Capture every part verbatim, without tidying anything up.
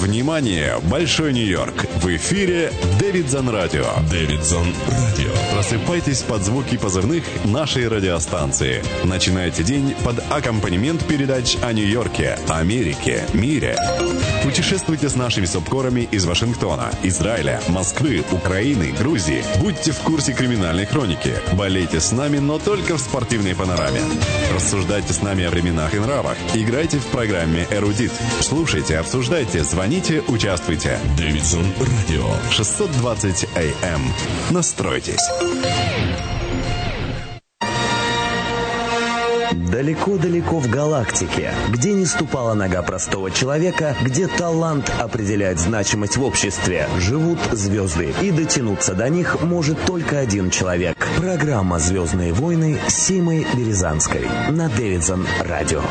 Внимание, Большой Нью-Йорк. В эфире Дэвидсон Радио. Дэвидсон Радио. Просыпайтесь под звуки позывных нашей радиостанции. Начинайте день под аккомпанемент передач о Нью-Йорке, Америке, мире. Путешествуйте с нашими субкорами из Вашингтона, Израиля, Москвы, Украины, Грузии. Будьте в курсе криминальной хроники. Болейте с нами, но только в спортивной панораме. Рассуждайте с нами о временах и нравах. Играйте в программе «Эрудит». Слушайте, обсуждайте, звоните, участвуйте. Дэвидсон Радио. шестьсот двадцать эй эм. Настройтесь. Далеко-далеко в галактике, где не ступала нога простого человека, где талант определяет значимость в обществе, живут звезды. И дотянуться до них может только один человек. Программа «Звездные войны» с Симой Березанской на Дэвидсон Радио.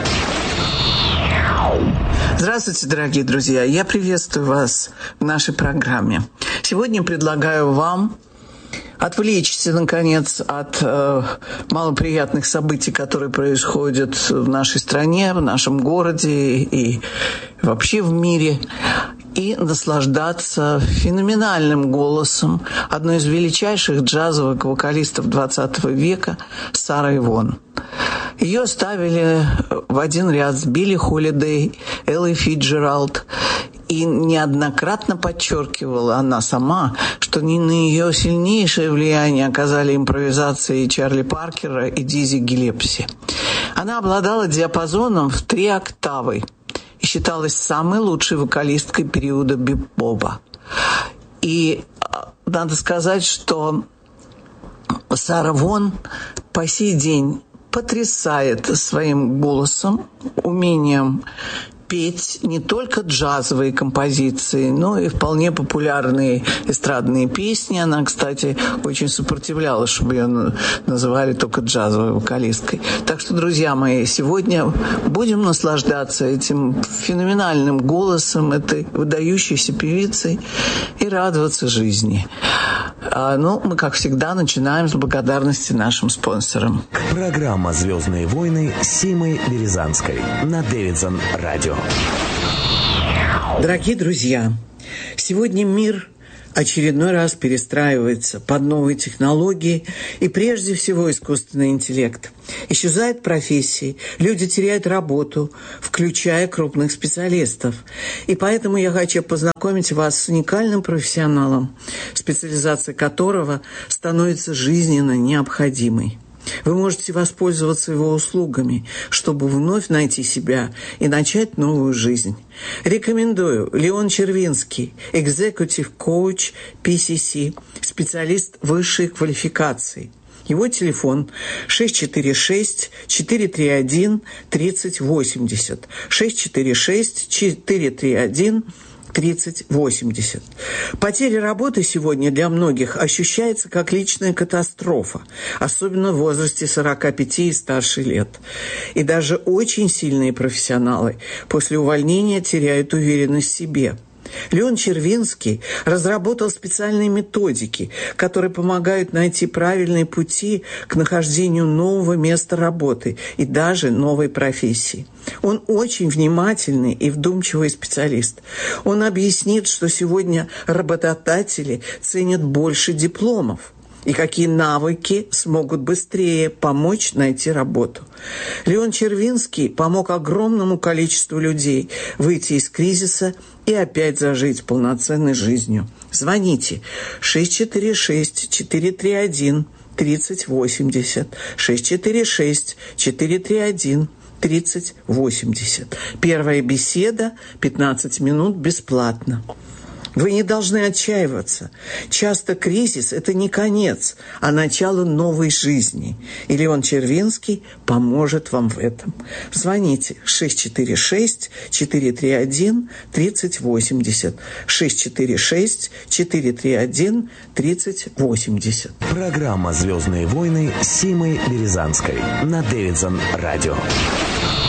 Здравствуйте, дорогие друзья! Я приветствую вас в нашей программе. Сегодня предлагаю вам отвлечься, наконец, от э, малоприятных событий, которые происходят в нашей стране, в нашем городе и вообще в мире, и наслаждаться феноменальным голосом одной из величайших джазовых вокалистов двадцатого века Сарой Вон. Ее ставили в один ряд с Билли Холидей, Эллой Фицджеральд, и неоднократно подчеркивала она сама, что не на ее сильнейшее влияние оказали импровизации Чарли Паркера и Дизи Гиллеспи. Она обладала диапазоном в три октавы и считалась самой лучшей вокалисткой периода бибопа. И надо сказать, что Сара Вон по сей день потрясает своим голосом, умением петь не только джазовые композиции, но и вполне популярные эстрадные песни. Она, кстати, очень сопротивлялась, чтобы ее называли только джазовой вокалисткой. Так что, друзья мои, сегодня будем наслаждаться этим феноменальным голосом этой выдающейся певицы и радоваться жизни. А, ну, мы, как всегда, начинаем с благодарности нашим спонсорам. Программа «Звездные войны» с Симой Березанской на Дэвидсон Радио. Дорогие друзья, сегодня мир очередной раз перестраивается под новые технологии и прежде всего искусственный интеллект. Исчезают профессии, люди теряют работу, включая крупных специалистов. И поэтому я хочу познакомить вас с уникальным профессионалом, специализация которого становится жизненно необходимой. Вы можете воспользоваться его услугами, чтобы вновь найти себя и начать новую жизнь. Рекомендую Леон Червинский, Executive Coach пи си си, специалист высшей квалификации. Его телефон шесть четыре шесть четыре три один тридцать восемьдесят, шесть четыре шесть четыре три один тридцать восемьдесят. Потеря работы сегодня для многих ощущается как личная катастрофа, особенно в возрасте сорока пяти и старше лет. И даже очень сильные профессионалы после увольнения теряют уверенность в себе. Леон Червинский разработал специальные методики, которые помогают найти правильные пути к нахождению нового места работы и даже новой профессии. Он очень внимательный и вдумчивый специалист. Он объяснит, что сегодня работодатели ценят больше дипломов и какие навыки смогут быстрее помочь найти работу. Леон Червинский помог огромному количеству людей выйти из кризиса и опять зажить полноценной жизнью. Звоните шесть четыре шесть четыре три один тридцать восемьдесят, шесть четыре шесть четыре три один тридцать восемьдесят. Первая беседа пятнадцать минут бесплатно. Вы не должны отчаиваться. Часто кризис – это не конец, а начало новой жизни. И Леон Червинский поможет вам в этом. Звоните шесть четыре шесть четыре три один тридцать восемьдесят, шесть четыре шесть четыре три один тридцать восемьдесят. Программа «Звездные войны» с Симой Березанской на Дэвидсон Радио.